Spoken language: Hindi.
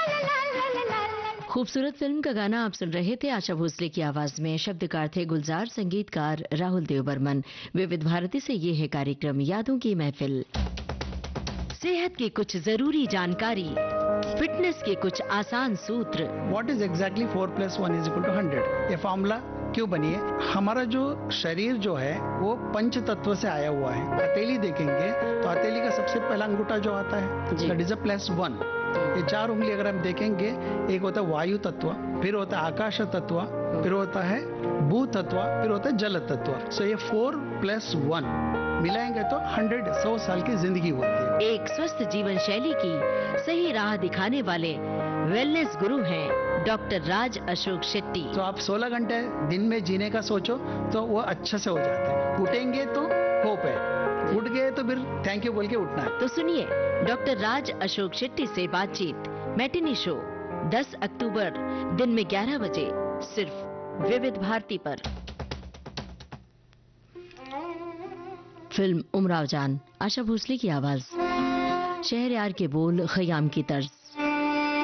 खूबसूरत फिल्म का गाना आप सुन रहे थे आशा भोसले की आवाज में। शब्दकार थे गुलजार, संगीतकार राहुल देव बर्मन। विविध भारती से ये है कार्यक्रम यादों की महफिल। सेहत की कुछ जरूरी जानकारी, फिटनेस के कुछ आसान सूत्र। What is exactly 4+1=100? ये फॉर्मूला क्यों बनी है? हमारा जो शरीर जो है वो पंच तत्व से आया हुआ है। हथेली देखेंगे तो हथेली का सबसे पहला अंगूठा जो आता है दैट इज +1। ये 4 उंगली अगर हम देखेंगे, एक होता है वायु तत्व, फिर होता है आकाश तत्व, फिर होता है भू तत्व, फिर होता है जल तत्व। सो ये 4+1 मिलाएंगे तो 100 साल की जिंदगी होती है। एक स्वस्थ जीवन शैली की सही राह दिखाने वाले वेलनेस गुरु हैं डॉक्टर राज अशोक शेट्टी। तो आप 16 घंटे दिन में जीने का सोचो तो वो अच्छे से हो जाता है। उठेंगे तो होप है, उठ गए तो फिर थैंक यू बोल के उठना है। तो सुनिए डॉक्टर राज अशोक शेट्टी से बातचीत मैटिनी शो 10 अक्टूबर दिन में 11 बजे सिर्फ विविध भारती पर। फिल्म उमराव जान, आशा भोसले की आवाज, शहरयार के बोल, खयाम की तर्ज।